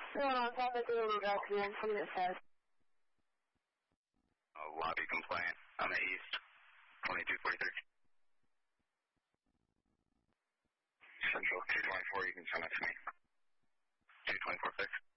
I'm trying to do a reduction from this house. Lobby complaint on the east, 2243. Central 224, you can send it to me. 2246.